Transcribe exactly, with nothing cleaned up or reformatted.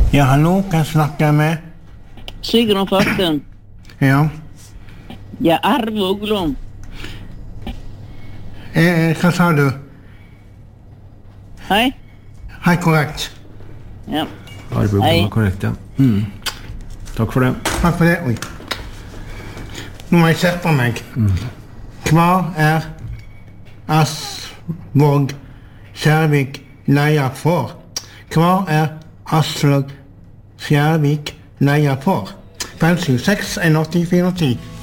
Ja, hallo, kan jeg snakke med? Sigrun Fortun. Ja. Ja, Arve Uglum. Eh, hva sa du? Hei. Hei, korrekt. Ja. Arve Uglum Hei. var korrekt, ja. Mm. Takk for det. Takk for det. Oi. Nå må jeg sette meg. Mm. Hva er Asvåg Skjærvik leia for? Hva er Aslak Skjærvik leia for? fem sju seks en åtte fire ti.